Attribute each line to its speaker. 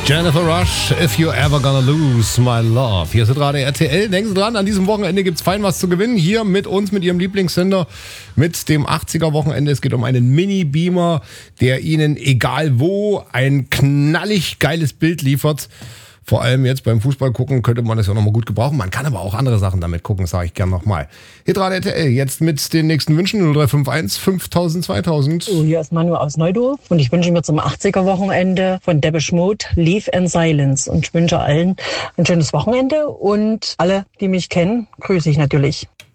Speaker 1: Jennifer Rush, If You're Ever Gonna Lose My Love. Hier ist gerade RTL. Denken Sie dran, an diesem Wochenende gibt's fein was zu gewinnen. Hier mit uns, mit Ihrem Lieblingssender, mit dem 80er-Wochenende. Es geht um einen Mini-Beamer, der Ihnen, egal wo, ein knallig geiles Bild liefert. Vor allem jetzt beim Fußball gucken könnte man das ja nochmal gut gebrauchen. Man kann aber auch andere Sachen damit gucken, sage ich gern nochmal. Hitradio RTL, jetzt mit den nächsten Wünschen 0351 5000 2000.
Speaker 2: So, hier ist Manu aus Neudorf und ich wünsche mir zum 80er-Wochenende von Depeche Mode Leave in Silence und ich wünsche allen ein schönes Wochenende und alle, die mich kennen, grüße ich natürlich.